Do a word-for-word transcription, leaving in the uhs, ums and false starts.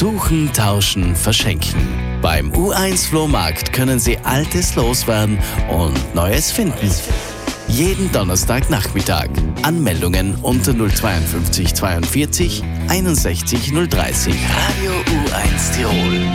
Suchen, tauschen, verschenken. Beim U eins Flohmarkt können Sie Altes loswerden und Neues finden. Jeden Donnerstagnachmittag. Anmeldungen unter null fünf zwei zweiundvierzig einundsechzig null dreißig. Radio U eins Tirol.